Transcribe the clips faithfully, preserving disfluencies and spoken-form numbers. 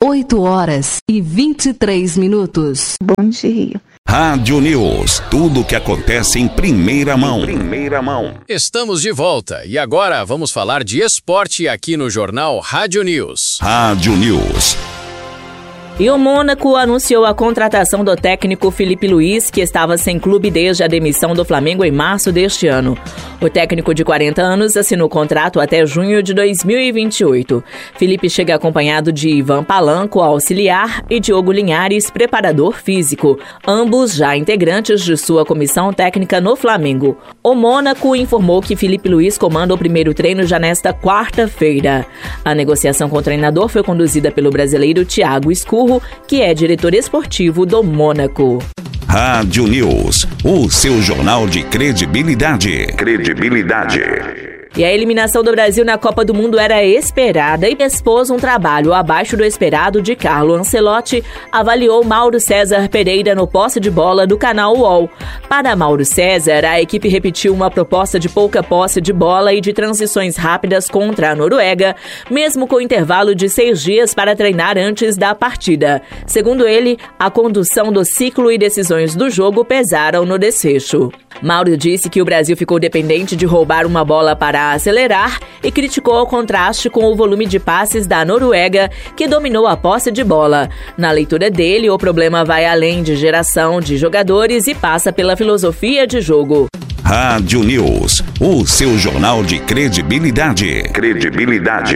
oito horas e vinte e três minutos. Bom dia. Rádio News. Tudo o que acontece em primeira mão. Primeira mão. Estamos de volta e agora vamos falar de esporte aqui no Jornal Rádio News. Rádio News. E o Mônaco anunciou a contratação do técnico Filipe Luís, que estava sem clube desde a demissão do Flamengo em março deste ano. O técnico de quarenta anos assinou contrato até junho de dois mil e vinte e oito. Filipe chega acompanhado de Ivan Palanco, auxiliar, e Diogo Linhares, preparador físico, ambos já integrantes de sua comissão técnica no Flamengo. O Mônaco informou que Filipe Luís comanda o primeiro treino já nesta quarta-feira. A negociação com o treinador foi conduzida pelo brasileiro Thiago Escurro, que é diretor esportivo do Mônaco. Rádio News, o seu jornal de credibilidade. Credibilidade. E a eliminação do Brasil na Copa do Mundo era esperada e expôs um trabalho abaixo do esperado de Carlo Ancelotti, avaliou Mauro César Pereira no posse de bola do canal U O L. Para Mauro César, a equipe repetiu uma proposta de pouca posse de bola e de transições rápidas contra a Noruega, mesmo com intervalo de seis dias para treinar antes da partida. Segundo ele, a condução do ciclo e decisões do jogo pesaram no desfecho. Mauro disse que o Brasil ficou dependente de roubar uma bola para acelerar e criticou o contraste com o volume de passes da Noruega, que dominou a posse de bola. Na leitura dele, o problema vai além de geração de jogadores e passa pela filosofia de jogo. Rádio News, o seu jornal de credibilidade. Credibilidade.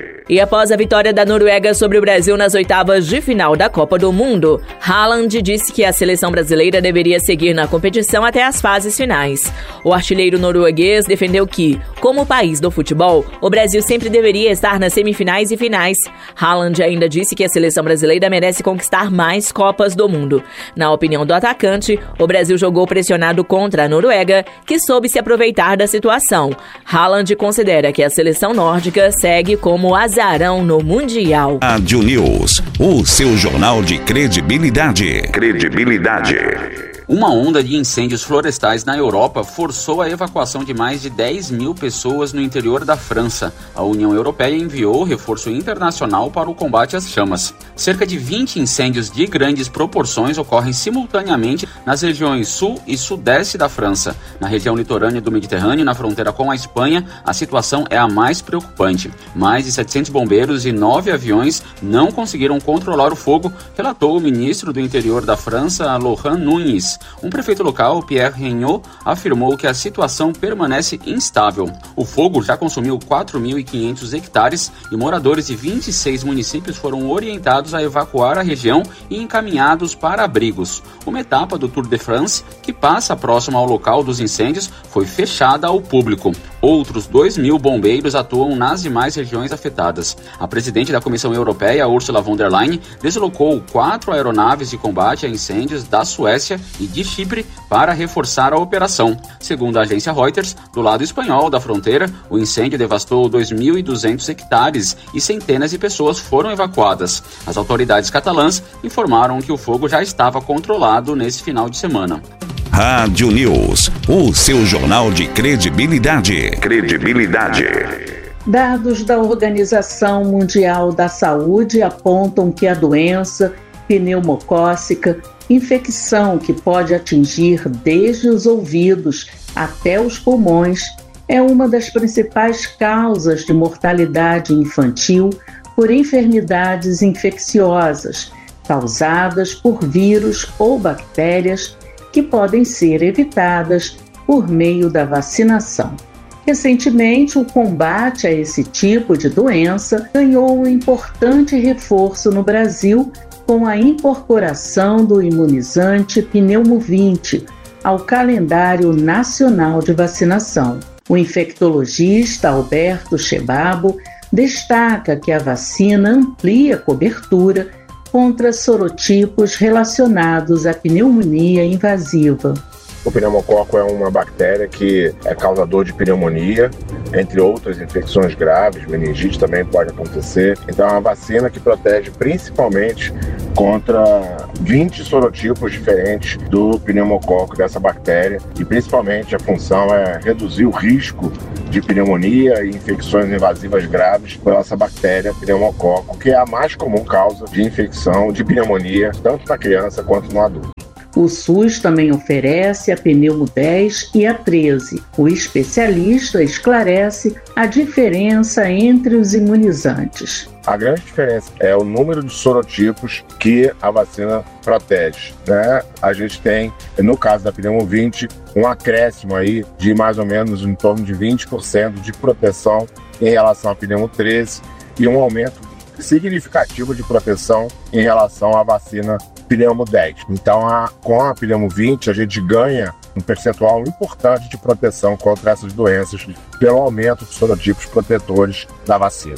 E após a vitória da Noruega sobre o Brasil nas oitavas de final da Copa do Mundo, Haaland disse que a seleção brasileira deveria seguir na competição até as fases finais. O artilheiro norueguês defendeu que, como país do futebol, o Brasil sempre deveria estar nas semifinais e finais. Haaland ainda disse que a seleção brasileira merece conquistar mais Copas do Mundo. Na opinião do atacante, o Brasil jogou pressionado contra a Noruega, que soube se aproveitar da situação. Haaland considera que a seleção nórdica segue como as no Mundial. Rádio News, o seu jornal de credibilidade. Credibilidade. Uma onda de incêndios florestais na Europa forçou a evacuação de mais de dez mil pessoas no interior da França. A União Europeia enviou reforço internacional para o combate às chamas. Cerca de vinte incêndios de grandes proporções ocorrem simultaneamente nas regiões sul e sudeste da França. Na região litorânea do Mediterrâneo, na fronteira com a Espanha, a situação é a mais preocupante. Mais de setecentos bombeiros e nove aviões não conseguiram controlar o fogo, relatou o ministro do Interior da França, Laurent Nunez. Um prefeito local, Pierre Regnault, afirmou que a situação permanece instável. O fogo já consumiu quatro mil e quinhentos hectares e moradores de vinte e seis municípios foram orientados a evacuar a região e encaminhados para abrigos. Uma etapa do Tour de France, que passa próximo ao local dos incêndios, foi fechada ao público. Outros dois mil bombeiros atuam nas demais regiões afetadas. A presidente da Comissão Europeia, Ursula von der Leyen, deslocou quatro aeronaves de combate a incêndios da Suécia e de Chipre para reforçar a operação. Segundo a agência Reuters, do lado espanhol da fronteira, o incêndio devastou dois mil e duzentos hectares e centenas de pessoas foram evacuadas. As autoridades catalãs informaram que o fogo já estava controlado nesse final de semana. Rádio News, o seu jornal de credibilidade. Credibilidade. Dados da Organização Mundial da Saúde apontam que a doença pneumocócica, infecção que pode atingir desde os ouvidos até os pulmões, é uma das principais causas de mortalidade infantil por enfermidades infecciosas causadas por vírus ou bactérias que podem ser evitadas por meio da vacinação. Recentemente, o combate a esse tipo de doença ganhou um importante reforço no Brasil com a incorporação do imunizante Pneumovinte ao calendário nacional de vacinação. O infectologista Alberto Chebabo destaca que a vacina amplia a cobertura contra sorotipos relacionados à pneumonia invasiva. O pneumococo é uma bactéria que é causador de pneumonia, entre outras infecções graves, meningite também pode acontecer. Então é uma vacina que protege principalmente contra vinte sorotipos diferentes do pneumococo dessa bactéria, e principalmente a função é reduzir o risco de pneumonia e infecções invasivas graves por essa bactéria pneumococo, que é a mais comum causa de infecção de pneumonia, tanto na criança quanto no adulto. O SUS também oferece a Pneumo dez e a treze. O especialista esclarece a diferença entre os imunizantes. A grande diferença é o número de sorotipos que a vacina protege, né? A gente tem, no caso da Pneumo vinte, um acréscimo aí de mais ou menos em torno de vinte por cento de proteção em relação à Pneumo treze e um aumento significativo de proteção em relação à vacina Pneumo dez. Então, a, com a Pneumo vinte, a gente ganha um percentual importante de proteção contra essas doenças pelo aumento dos sorotipos protetores da vacina.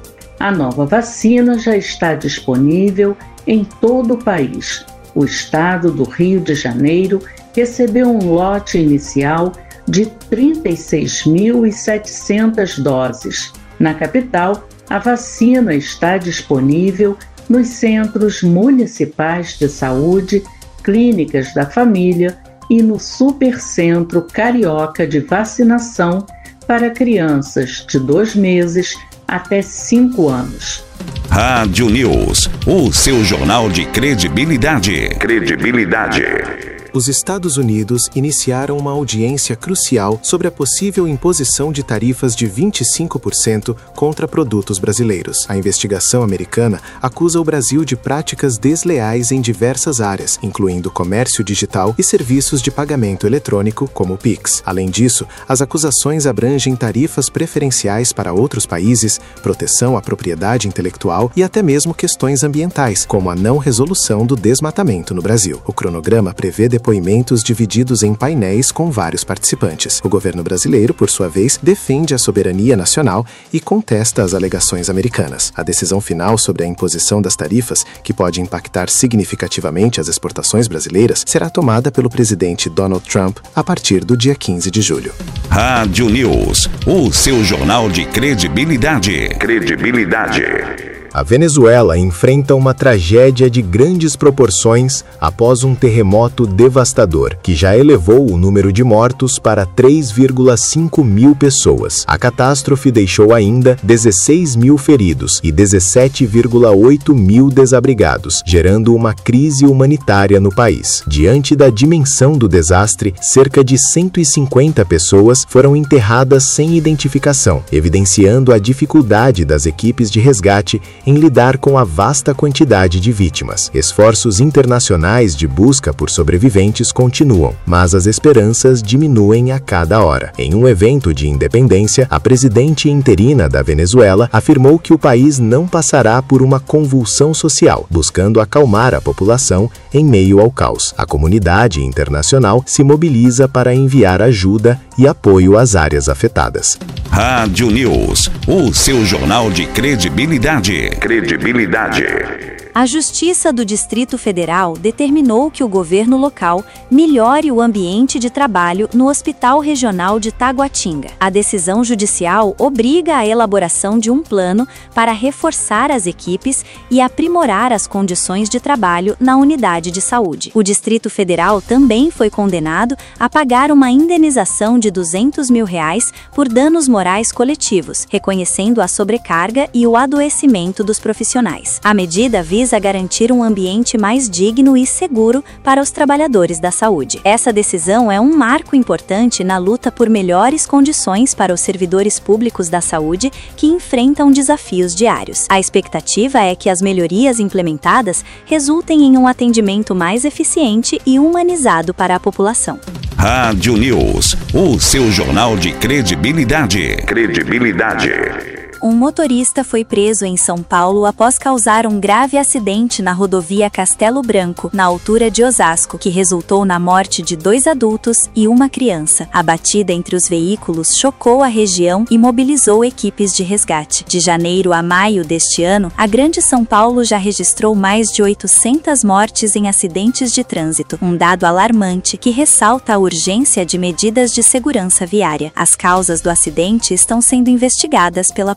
A nova vacina já está disponível em todo o país. O estado do Rio de Janeiro recebeu um lote inicial de trinta e seis mil e setecentas doses. Na capital, a vacina está disponível nos centros municipais de saúde, clínicas da família e no Supercentro Carioca de Vacinação para crianças de dois meses até cinco anos. Rádio News, o seu jornal de credibilidade. Credibilidade. Os Estados Unidos iniciaram uma audiência crucial sobre a possível imposição de tarifas de vinte e cinco por cento contra produtos brasileiros. A investigação americana acusa o Brasil de práticas desleais em diversas áreas, incluindo comércio digital e serviços de pagamento eletrônico, como o Pix. Além disso, as acusações abrangem tarifas preferenciais para outros países, proteção à propriedade intelectual e até mesmo questões ambientais, como a não resolução do desmatamento no Brasil. O cronograma prevê depoimentos divididos em painéis com vários participantes. O governo brasileiro, por sua vez, defende a soberania nacional e contesta as alegações americanas. A decisão final sobre a imposição das tarifas, que pode impactar significativamente as exportações brasileiras, será tomada pelo presidente Donald Trump a partir do dia quinze de julho. Rádio News, o seu jornal de credibilidade. Credibilidade. A Venezuela enfrenta uma tragédia de grandes proporções após um terremoto devastador, que já elevou o número de mortos para três vírgula cinco mil pessoas. A catástrofe deixou ainda dezesseis mil feridos e dezessete vírgula oito mil desabrigados, gerando uma crise humanitária no país. Diante da dimensão do desastre, cerca de cento e cinquenta pessoas foram enterradas sem identificação, evidenciando a dificuldade das equipes de resgate em lidar com a vasta quantidade de vítimas. Esforços internacionais de busca por sobreviventes continuam, mas as esperanças diminuem a cada hora. Em um evento de independência, a presidente interina da Venezuela afirmou que o país não passará por uma convulsão social, buscando acalmar a população em meio ao caos. A comunidade internacional se mobiliza para enviar ajuda e apoio às áreas afetadas. Rádio News, o seu jornal de credibilidade. Credibilidade. A Justiça do Distrito Federal determinou que o governo local melhore o ambiente de trabalho no Hospital Regional de Taguatinga. A decisão judicial obriga a elaboração de um plano para reforçar as equipes e aprimorar as condições de trabalho na unidade de saúde. O Distrito Federal também foi condenado a pagar uma indenização de duzentos mil reais por danos morais coletivos, reconhecendo a sobrecarga e o adoecimento dos profissionais. A medida visa a garantir um ambiente mais digno e seguro para os trabalhadores da saúde. Essa decisão é um marco importante na luta por melhores condições para os servidores públicos da saúde que enfrentam desafios diários. A expectativa é que as melhorias implementadas resultem em um atendimento mais eficiente e humanizado para a população. Rádio News, o seu jornal de credibilidade. Credibilidade. Um motorista foi preso em São Paulo após causar um grave acidente na rodovia Castelo Branco, na altura de Osasco, que resultou na morte de dois adultos e uma criança. A batida entre os veículos chocou a região e mobilizou equipes de resgate. De janeiro a maio deste ano, a Grande São Paulo já registrou mais de oitocentas mortes em acidentes de trânsito, um dado alarmante que ressalta a urgência de medidas de segurança viária. As causas do acidente estão sendo investigadas pela polícia.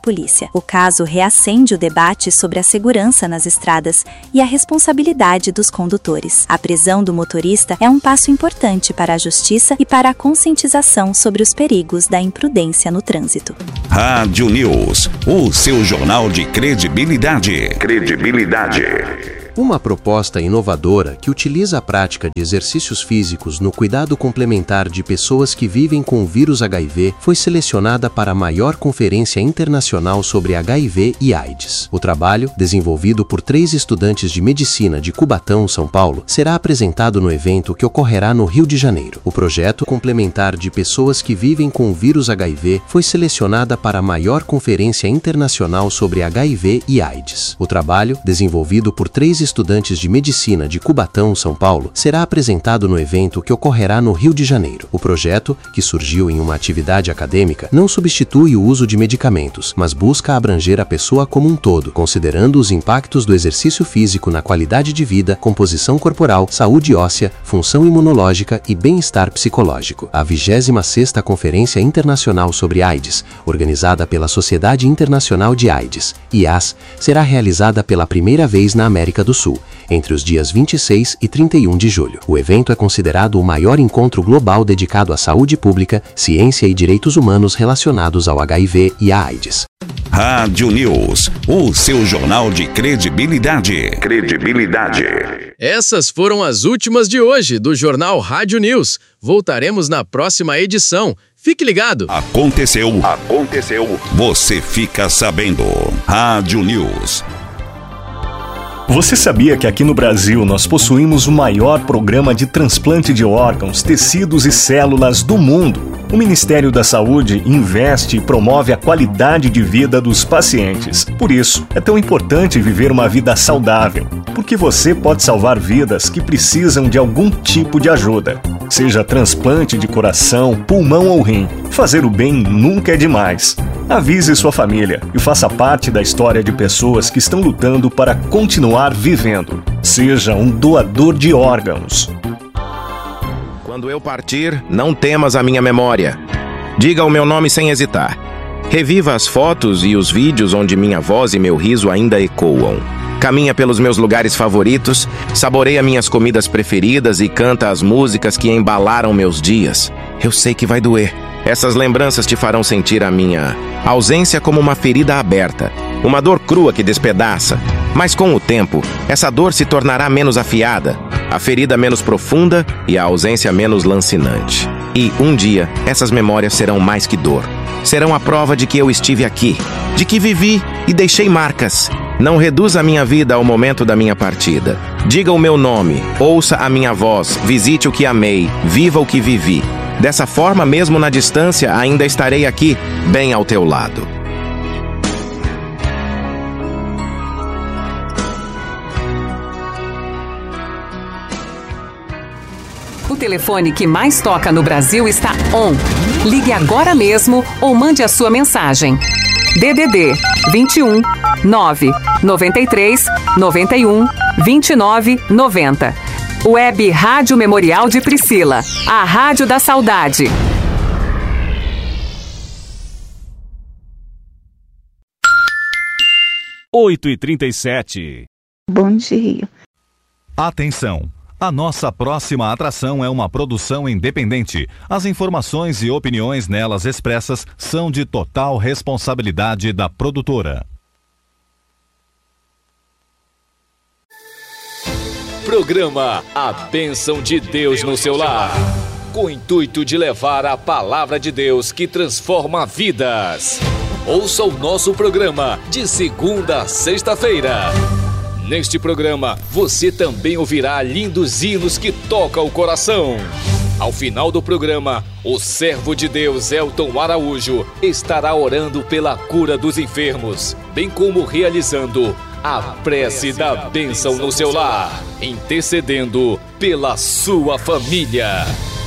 polícia. O caso reacende o debate sobre a segurança nas estradas e a responsabilidade dos condutores. A prisão do motorista é um passo importante para a justiça e para a conscientização sobre os perigos da imprudência no trânsito. Rádio News, o seu jornal de credibilidade. Credibilidade. Uma proposta inovadora que utiliza a prática de exercícios físicos no cuidado complementar de pessoas que vivem com o vírus H I V foi selecionada para a maior conferência internacional sobre H I V e AIDS. O trabalho, desenvolvido por três estudantes de medicina de Cubatão, São Paulo, será apresentado no evento que ocorrerá no Rio de Janeiro. O projeto complementar de pessoas que vivem com o vírus H I V foi selecionada para a maior conferência internacional sobre H I V e AIDS. O trabalho, desenvolvido por três estudantes de medicina de Cubatão, São Paulo, será apresentado no evento que ocorrerá no Rio de Janeiro. O projeto, que surgiu em uma atividade acadêmica, não substitui o uso de medicamentos, mas busca abranger a pessoa como um todo, considerando os impactos do exercício físico na qualidade de vida, composição corporal, saúde óssea, função imunológica e bem-estar psicológico. A vigésima sexta Conferência Internacional sobre AIDS, organizada pela Sociedade Internacional de AIDS, I A S, será realizada pela primeira vez na América do Sul, entre os dias vinte e seis e trinta e um de julho. O evento é considerado o maior encontro global dedicado à saúde pública, ciência e direitos humanos relacionados ao H I V e à AIDS. Rádio News, o seu jornal de credibilidade. Credibilidade. Essas foram as últimas de hoje do Jornal Rádio News. Voltaremos na próxima edição. Fique ligado. Aconteceu. Aconteceu. Você fica sabendo. Rádio News. Você sabia que aqui no Brasil nós possuímos o maior programa de transplante de órgãos, tecidos e células do mundo? O Ministério da Saúde investe e promove a qualidade de vida dos pacientes. Por isso, é tão importante viver uma vida saudável, porque você pode salvar vidas que precisam de algum tipo de ajuda. Seja transplante de coração, pulmão ou rim, fazer o bem nunca é demais. Avise sua família e faça parte da história de pessoas que estão lutando para continuar vivendo. Seja um doador de órgãos. Quando eu partir, não temas a minha memória. Diga o meu nome sem hesitar. Reviva as fotos e os vídeos onde minha voz e meu riso ainda ecoam. Caminha pelos meus lugares favoritos, saboreia minhas comidas preferidas e canta as músicas que embalaram meus dias. Eu sei que vai doer. Essas lembranças te farão sentir a minha ausência como uma ferida aberta, uma dor crua que despedaça. Mas com o tempo, essa dor se tornará menos afiada, a ferida menos profunda e a ausência menos lancinante. E, um dia, essas memórias serão mais que dor. Serão a prova de que eu estive aqui, de que vivi e deixei marcas. Não reduza a minha vida ao momento da minha partida. Diga o meu nome, ouça a minha voz, visite o que amei, viva o que vivi. Dessa forma, mesmo na distância, ainda estarei aqui, bem ao teu lado. O telefone que mais toca no Brasil está on. Ligue agora mesmo ou mande a sua mensagem. D D D vinte e um, nove, noventa e três, noventa e um, vinte e nove, noventa. Web Rádio Memorial de Priscila, a Rádio da Saudade. oito e trinta e sete. Bom dia. Atenção! A nossa próxima atração é uma produção independente. As informações e opiniões nelas expressas são de total responsabilidade da produtora. Programa A Bênção de Deus no seu lar, com o intuito de levar a palavra de Deus que transforma vidas. Ouça o nosso programa de segunda a sexta-feira. Neste programa, você também ouvirá lindos hinos que tocam o coração. Ao final do programa, o servo de Deus Elton Araújo estará orando pela cura dos enfermos, bem como realizando a prece da bênção no seu lar, intercedendo pela sua família.